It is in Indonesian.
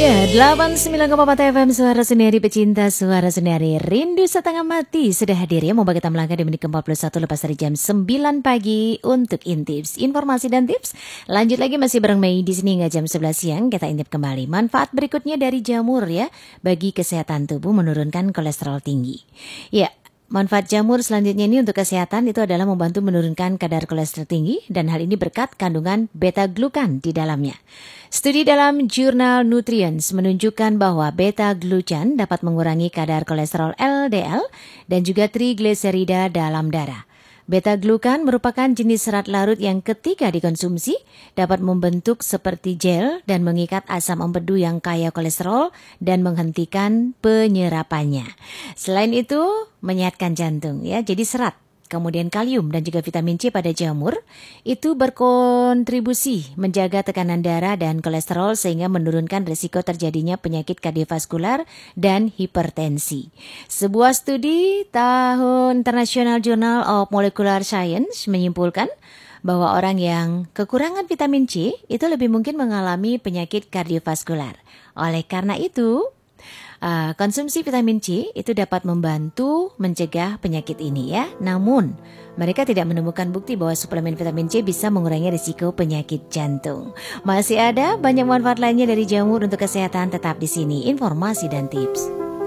Ya, 89,4 FM Suara Sendiri Pecinta Suara Sendiri. Rindu Setengah Mati sudah hadir ya, mau kita melangkah di menit ke-41 lepas dari jam 9 pagi untuk Intips. Informasi dan tips. Lanjut lagi masih bareng Mei di sini hingga jam 11 siang. Kita intip kembali. Manfaat berikutnya dari jamur ya bagi kesehatan tubuh, menurunkan kolesterol tinggi. Ya, manfaat jamur selanjutnya ini untuk kesehatan itu adalah membantu menurunkan kadar kolesterol tinggi dan hal ini berkat kandungan beta-glukan di dalamnya. Studi dalam jurnal Nutrients menunjukkan bahwa beta-glucan dapat mengurangi kadar kolesterol LDL dan juga trigliserida dalam darah. Beta-glukan merupakan jenis serat larut yang ketika dikonsumsi dapat membentuk seperti gel dan mengikat asam empedu yang kaya kolesterol dan menghentikan penyerapannya. Selain itu, menyehatkan jantung ya. Jadi serat, kemudian kalium dan juga vitamin C pada jamur itu berkontribusi menjaga tekanan darah dan kolesterol sehingga menurunkan risiko terjadinya penyakit kardiovaskular dan hipertensi. Sebuah studi tahun International Journal of Molecular Science menyimpulkan bahwa orang yang kekurangan vitamin C itu lebih mungkin mengalami penyakit kardiovaskular. Oleh karena itu, konsumsi vitamin C itu dapat membantu mencegah penyakit ini ya. Namun, mereka tidak menemukan bukti bahwa suplemen vitamin C bisa mengurangi risiko penyakit jantung. Masih ada banyak manfaat lainnya dari jamur untuk kesehatan, tetap di sini informasi dan tips.